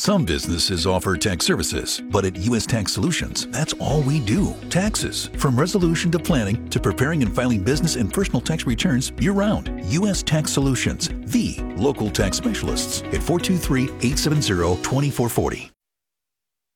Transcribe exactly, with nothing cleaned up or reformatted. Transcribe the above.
Some businesses offer tax services, but at U S Tax Solutions, that's all we do. Taxes. From resolution to planning to preparing and filing business and personal tax returns year-round. U S Tax Solutions, the local tax specialists at four two three, eight seven zero, two four four zero.